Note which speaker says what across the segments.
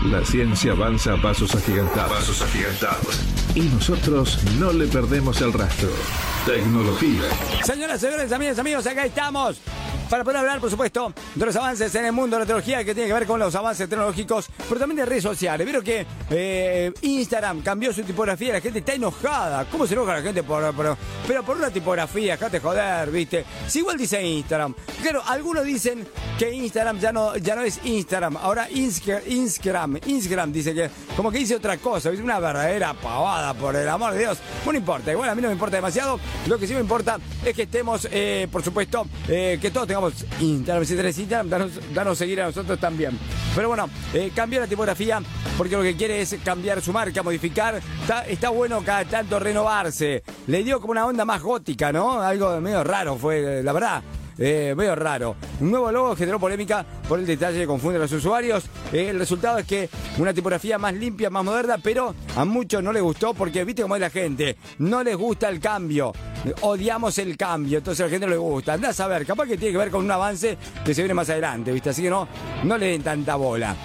Speaker 1: La ciencia avanza a pasos agigantados. Y nosotros no le perdemos el rastro. Tecnología.
Speaker 2: Señoras, señores, amigas, amigos, acá estamos para poder hablar, por supuesto, de los avances en el mundo de la tecnología que tiene que ver con los avances tecnológicos, pero también de redes sociales. Vieron que Instagram cambió su tipografía, la gente está enojada. ¿Cómo se enoja la gente pero por una tipografía? Dejate joder, ¿viste? Si igual dice Instagram. Claro, algunos dicen que Instagram ya no es Instagram, ahora Instagram dice que como que dice otra cosa, ¿viste? Una verdadera pavada, por el amor de Dios. No importa, igual a mí no me importa demasiado. Lo que sí me importa es que estemos, por supuesto, que todos tengamos Instagram. Si tenés Instagram, danos seguir a nosotros también. Pero bueno, cambió la tipografía porque lo que quiere es cambiar su marca, modificar. Está bueno cada tanto renovarse. Le dio como una onda más gótica, ¿no? Algo medio raro fue, la verdad. Medio raro. Un nuevo logo generó polémica por el detalle que confunde a los usuarios. El resultado es que una tipografía más limpia, más moderna, pero a muchos no les gustó porque viste cómo es la gente. No les gusta el cambio. Odiamos el cambio, entonces a la gente no le gusta. Andá a saber, capaz que tiene que ver con un avance que se viene más adelante, ¿viste? Así que no le den tanta bola.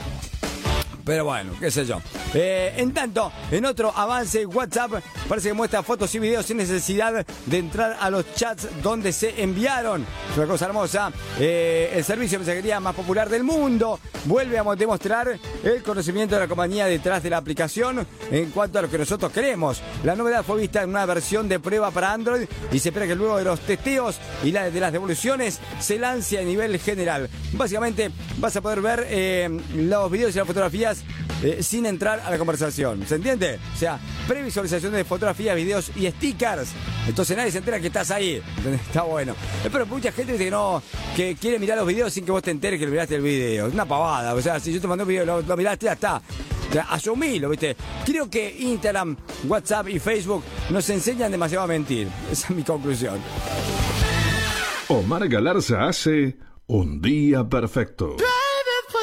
Speaker 2: Pero bueno, qué sé yo. En tanto, en otro avance, WhatsApp parece que muestra fotos y videos sin necesidad de entrar a los chats donde se enviaron. Es una cosa hermosa. El servicio de mensajería más popular del mundo vuelve a demostrar el conocimiento de la compañía detrás de la aplicación en cuanto a lo que nosotros queremos. La novedad fue vista en una versión de prueba para Android y se espera que luego de los testeos y de las devoluciones se lance a nivel general. Básicamente vas a poder ver los videos y las fotografías sin entrar a la conversación. ¿Se entiende? O sea, previsualización de fotografías, videos y stickers. Entonces nadie se entera que estás ahí. Está bueno. Pero mucha gente dice que quiere mirar los videos sin que vos te enteres que lo miraste el video. Es una pavada. O sea, si yo te mandé un video, lo miraste, ya está. O sea, asumilo, ¿viste? Creo que Instagram, WhatsApp y Facebook nos enseñan demasiado a mentir. Esa es mi conclusión.
Speaker 1: Omar Galarza hace Un Día Perfecto.